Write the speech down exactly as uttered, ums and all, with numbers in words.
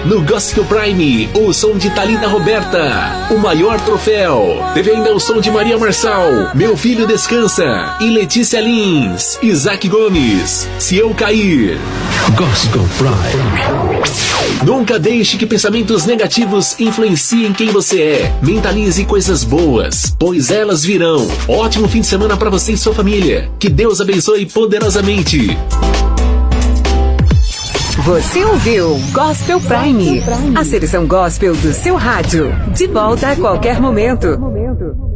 no Gospel Prime, o som de Thalita Roberta, o maior troféu. Teve ainda o som de Maria Marçal, Meu Filho Descansa, e Letícia Lins, Isaac Gomes, Se Eu Cair. Gospel Prime. Nunca deixe que pensamentos negativos influenciem quem você é. Mentalize coisas boas, pois elas virão. Ótimo fim de semana para você e sua família. Que Deus abençoe poderosamente. Você ouviu Gospel Prime, a seleção gospel do seu rádio. De volta a qualquer momento.